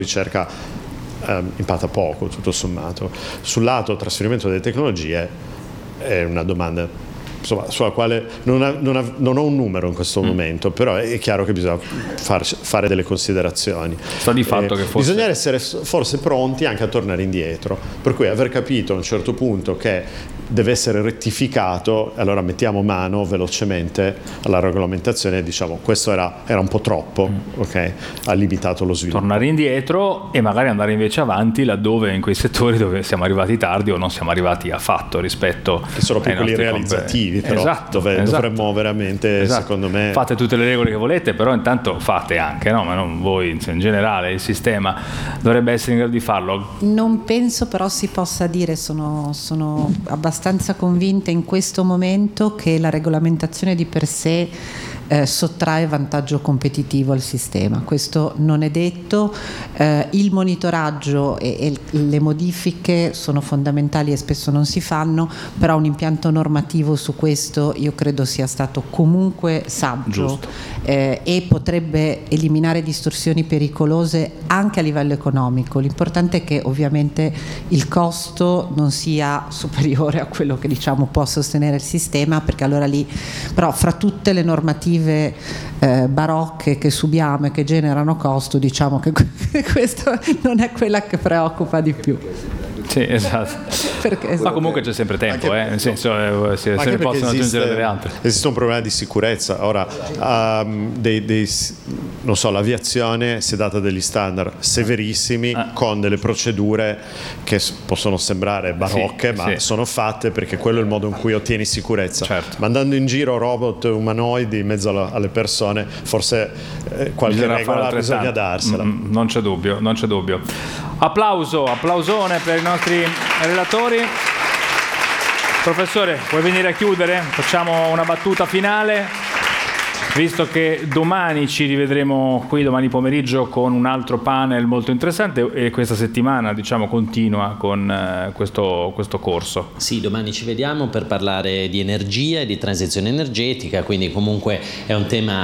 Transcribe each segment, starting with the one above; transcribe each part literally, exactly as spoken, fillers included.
ricerca eh, impatta poco, tutto sommato. Sul lato trasferimento delle tecnologie è una domanda, insomma, sulla quale non, ha, non, ha, non ho un numero in questo mm. momento, però è chiaro che bisogna far, fare delle considerazioni. Sta di fatto eh, che forse... Bisogna essere forse pronti anche a tornare indietro, per cui aver capito a un certo punto che deve essere rettificato, allora mettiamo mano velocemente alla regolamentazione e diciamo questo era, era un po' troppo, mm. ok? Ha limitato lo sviluppo. Tornare indietro e magari andare invece avanti laddove in quei settori dove siamo arrivati tardi o non siamo arrivati affatto rispetto che sono più quelli realizzativi. Però, esatto, dove esatto. dovremmo veramente, esatto. secondo me, fate tutte le regole che volete, però intanto fate anche, no? Ma non voi, in generale il sistema dovrebbe essere in grado di farlo. Non penso però si possa dire, sono, sono abbastanza convinta in questo momento che la regolamentazione di per sé Eh, sottrae vantaggio competitivo al sistema. Questo non è detto, eh, il monitoraggio e, e le modifiche sono fondamentali e spesso non si fanno, però un impianto normativo su questo io credo sia stato comunque saggio eh, e potrebbe eliminare distorsioni pericolose anche a livello economico. L'importante è che ovviamente il costo non sia superiore a quello che diciamo può sostenere il sistema, perché allora lì, però fra tutte le normative Eh, barocche che subiamo e che generano costo, diciamo che questa non è quella che preoccupa di più. Sì, esatto. Perché, ma comunque c'è sempre tempo, anche, eh? Nel senso eh, se, se ne possono esiste, aggiungere delle altre. Esiste un problema di sicurezza. Ora, um, dei, dei, non so, l'aviazione si è data degli standard severissimi ah. con delle procedure che possono sembrare barocche, sì, ma sì. sono fatte perché quello è il modo in cui ottieni sicurezza. Certo. Mandando in giro robot umanoidi in mezzo alla, alle persone, forse eh, qualche bisogna regola bisogna darsela. Mm, non c'è dubbio, non c'è dubbio. Applauso, applausone per i nostri relatori. Professore, vuoi venire a chiudere? Facciamo una battuta finale, visto che domani ci rivedremo qui, domani pomeriggio, con un altro panel molto interessante e questa settimana, diciamo, continua con eh, questo, questo corso. Sì, domani ci vediamo per parlare di energia e di transizione energetica, quindi comunque è un tema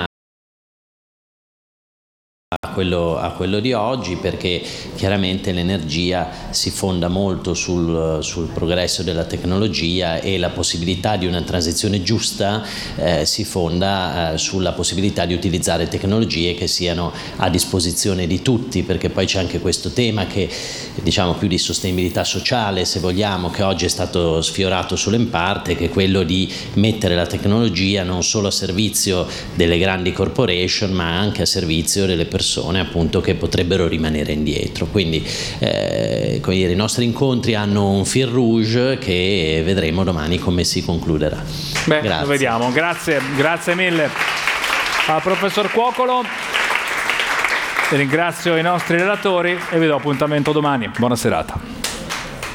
A quello, a quello di oggi, perché chiaramente l'energia si fonda molto sul, sul progresso della tecnologia e la possibilità di una transizione giusta eh, si fonda eh, sulla possibilità di utilizzare tecnologie che siano a disposizione di tutti, perché poi c'è anche questo tema che diciamo più di sostenibilità sociale, se vogliamo, che oggi è stato sfiorato solo in parte, che è quello di mettere la tecnologia non solo a servizio delle grandi corporation ma anche a servizio delle persone persone appunto che potrebbero rimanere indietro. Quindi eh, come dire, i nostri incontri hanno un fil rouge che vedremo domani come si concluderà. Beh, grazie. Lo vediamo. Grazie, grazie mille al professor Cuocolo. Ringrazio i nostri relatori e vi do appuntamento domani. Buona serata.